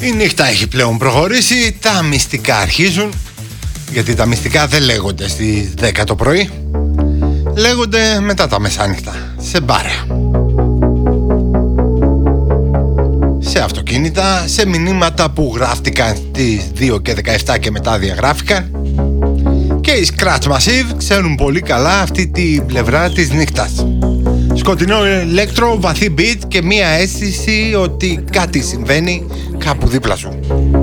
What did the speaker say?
Η νύχτα έχει πλέον προχωρήσει, τα μυστικά αρχίζουν, γιατί τα μυστικά δεν λέγονται στις 10 το πρωί, λέγονται μετά τα μεσάνυχτα, σε μπάρα, σε αυτοκίνητα, σε μηνύματα που γράφτηκαν στις 2 και 17 και μετά διαγράφηκαν. Και οι Scratch Massive ξέρουν πολύ καλά αυτή τη πλευρά της νύχτας. Σκοτεινό ηλέκτρο, βαθύ beat και μία αίσθηση ότι κάτι συμβαίνει κάπου δίπλα σου.